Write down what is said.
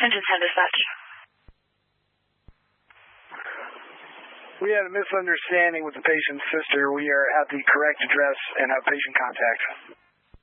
Engine 10 dispatch. We had a misunderstanding with the patient's sister. We are at the correct address and have patient contact.